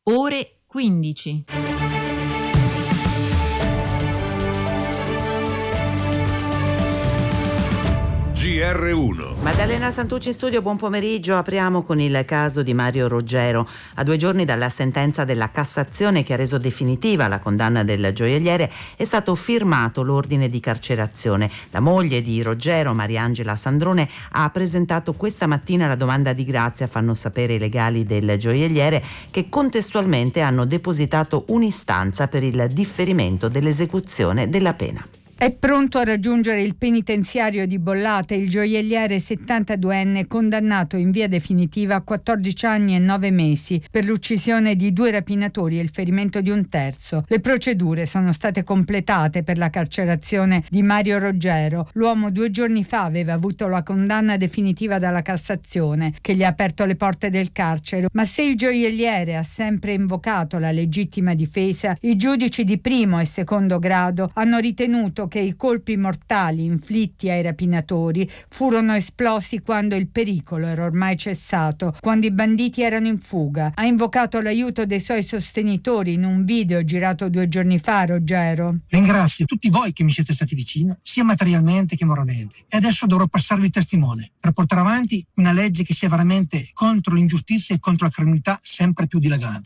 Ore 15. GR1. Maddalena Santucci in studio, buon pomeriggio. Apriamo con il caso di Mario Roggero. A 2 giorni dalla sentenza della Cassazione che ha reso definitiva la condanna del gioielliere, è stato firmato l'ordine di carcerazione. La moglie di Roggero, Mariangela Sandrone, ha presentato questa mattina la domanda di grazia, fanno sapere i legali del gioielliere, che contestualmente hanno depositato un'istanza per il differimento dell'esecuzione della pena. È pronto a raggiungere il penitenziario di Bollate il gioielliere 72enne condannato in via definitiva a 14 anni e 9 mesi per l'uccisione di 2 rapinatori e il ferimento di un terzo. Le procedure sono state completate per la carcerazione di Mario Roggero. L'uomo 2 giorni fa aveva avuto la condanna definitiva dalla Cassazione, che gli ha aperto le porte del carcere. Ma se il gioielliere ha sempre invocato la legittima difesa, i giudici di primo e secondo grado hanno ritenuto che i colpi mortali inflitti ai rapinatori furono esplosi quando il pericolo era ormai cessato, quando i banditi erano in fuga. Ha invocato l'aiuto dei suoi sostenitori in un video girato 2 giorni fa, Roggero. Ringrazio tutti voi che mi siete stati vicino, sia materialmente che moralmente. E adesso dovrò passarvi testimone per portare avanti una legge che sia veramente contro l'ingiustizia e contro la criminalità sempre più dilagante.